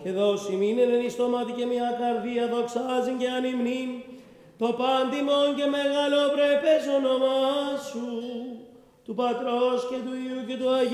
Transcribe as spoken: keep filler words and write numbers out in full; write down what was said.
και δώσει μην εν στο μάτι και μια καρδία δοξάζει και ανυμνήν το πάντιμον και μεγάλο πρέπες όνομά σου, του Πατρός και του Υιού και του Αγίου